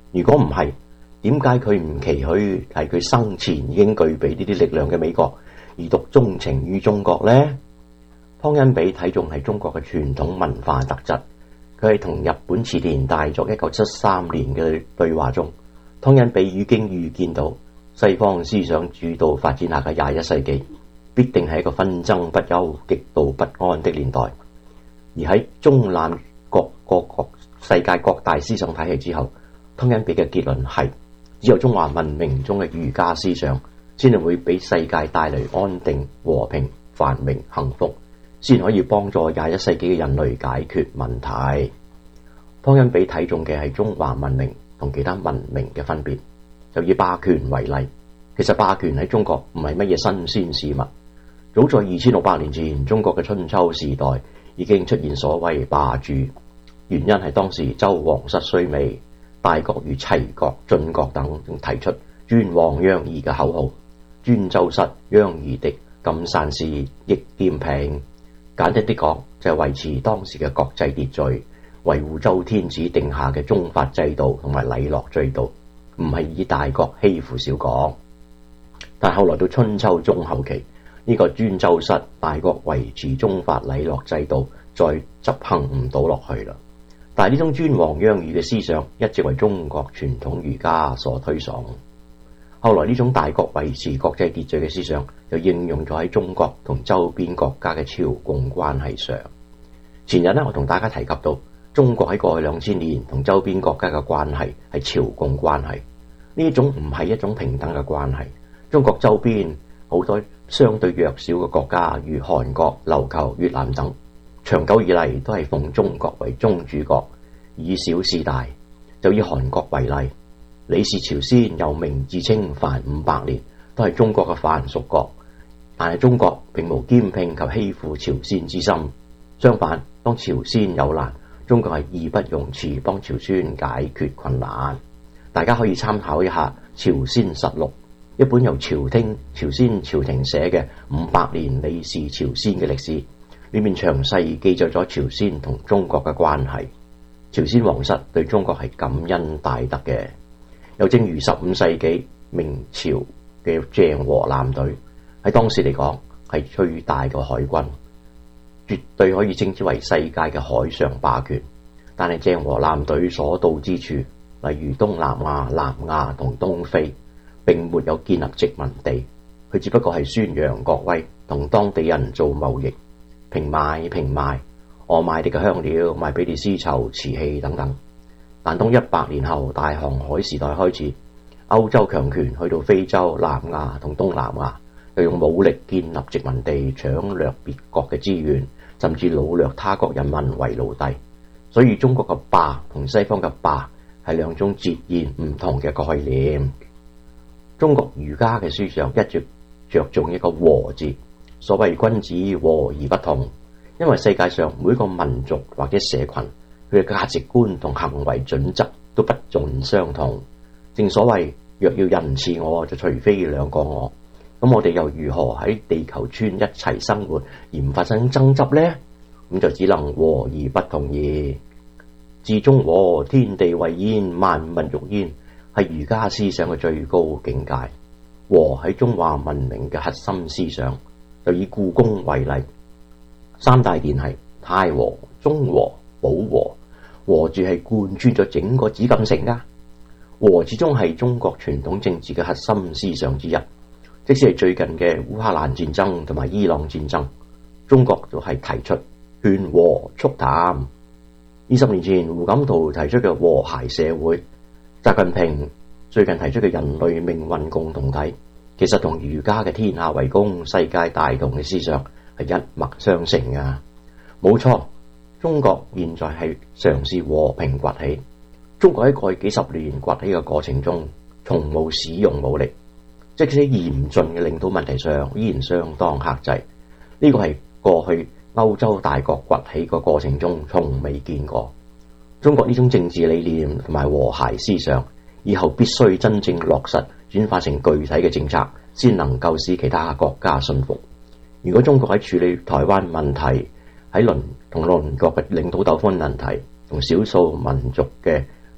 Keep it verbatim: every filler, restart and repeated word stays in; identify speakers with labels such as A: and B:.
A: 如果唔係，點解佢唔期許係佢生前已經具備呢啲力量嘅美國，而獨鍾情於中國呢？湯恩比睇中係中國嘅傳統文化特質。佢係同日本池田大作一九七三年嘅對話中，湯恩比已經預見到西方思想主導發展下嘅廿一世紀必定係一個紛爭不休、極度不安的年代。而喺中南各個國世界各大思想體系之後，湯恩比嘅結論係，只有中華文明中嘅儒家思想先至會俾世界帶嚟安定、和平、繁榮、幸福，先可以幫助廿一世紀嘅人類解決問題。湯恩比睇重嘅係中華文明同其他文明嘅分別。就以霸權為例，其實霸權喺中國唔係乜嘢新鮮事物。早在二千六百年前，中國嘅春秋時代已經出現所謂霸主，原因係當時周王室衰微，大國如齊國、晉國等提出尊王攘夷嘅口號，尊周室、攘夷狄、咁散事、益兼平。簡單啲講，就係維持當時嘅國際秩序，維護周天子定下嘅宗法制度同埋禮樂制度，唔係以大國欺負小國。但後來到春秋中後期，呢、這個尊周室、大國維持宗法禮樂制度再執行唔到落去啦。但係呢種尊王攘夷嘅思想一直為中國傳統儒家所推崇。後來呢種大國維持國際秩序嘅思想就應用咗喺中國同周邊國家嘅朝貢關係上。前日呢，我同大家提及到中國喺過去兩千年同周邊國家嘅關係係朝貢關係，呢種唔係一種平等嘅關係。中國周邊好多相對弱小嘅國家，如韓國、琉球、越南等，長久以嚟都係奉中國為宗主國，以小事大。就以韓國為例，李氏朝鮮由明至清凡五百年，都係中國嘅藩屬國，但係中國並無兼併及欺負朝鮮之心。相反，當朝鮮有難，中國係義不容辭幫朝鮮解決困難。大家可以參考一下《朝鮮實錄》，一本由朝廷朝鮮朝廷寫嘅五百年李氏朝鮮嘅歷史，裏面詳細記載咗朝鮮同中國嘅關係。朝鮮皇室對中國係感恩戴德嘅。又正如十五世紀明朝嘅鄭和艦隊，喺當時嚟講係最大嘅海軍，絕對可以稱之為世界嘅海上霸權。但係鄭和艦隊所到之處，例如東南亞、南亞同東非，並沒有建立殖民地，佢只不過係宣揚國威，同當地人做貿易，平賣平賣，我買你嘅香料，賣俾你絲綢、瓷器等等。但當一百年後大航海時代開始，歐洲強權去到非洲、南亞同東南亞，又用武力建立殖民地，搶掠別國嘅資源，甚至擄掠他國人民為奴隸。所以中國嘅霸同西方嘅霸係兩種截然唔同嘅概念。中國儒家嘅思想一直着重一個和字，所謂君子和而不同，因為世界上每個民族或者社群，佢嘅價值觀同行為準則都不盡相同。正所謂若要人似我，就除非兩個我。咁我哋又如何喺地球村一齊生活而唔發生爭執呢？咁就只能和而不同矣。至中和，天地為焉，萬物欲焉，係儒家思想嘅最高境界。和喺中華文明嘅核心思想。就以故宮為例，三大殿係太和、中和、保和，和字係貫穿咗整個紫禁城噶。和始終係中國傳統政治嘅核心思想之一。即使係最近嘅烏克蘭戰爭同埋伊朗戰爭，中國都係提出勸和促談。二十年前胡錦濤提出嘅和諧社會，習近平最近提出嘅人類命運共同體，其實同儒家嘅天下為公、世界大同嘅思想係一脈相承㗎。冇錯，中國現在係嘗試和平崛起。中國喺過去幾十年崛起嘅過程中，從冇使用武力，即使喺嚴峻嘅領土問題上依然相當克制。呢個係過去歐洲大國崛起嘅過程中從未見過。中國呢種政治理念同埋和諧思想，以後必須真正落實，轉化成具體嘅政策，先能夠使其他國家信服。如果中國喺處理台灣問題，喺鄰同鄰國嘅領土糾紛問題，同少數民族嘅